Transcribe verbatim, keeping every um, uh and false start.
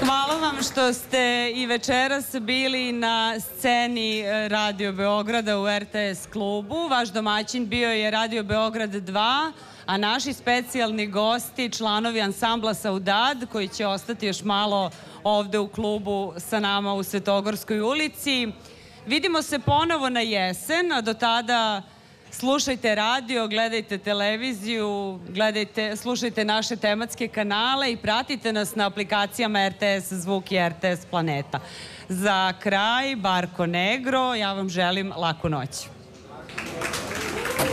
Hvala vam što ste i večeras bili na sceni Radio Beograda u R T S klubu. Vaš domaćin bio je Radio Beograd dva, a naši specijalni gosti, članovi ansambla Saudade, koji će ostati još malo ovde u klubu sa nama u Svetogorskoj ulici. Vidimo se ponovo na jesen, a do tada slušajte radio, gledajte televiziju, gledajte, slušajte naše tematske kanale i pratite nas na aplikacijama R T S Zvuk i R T S Planeta. Za kraj, Barko Negro, ja vam želim laku noć.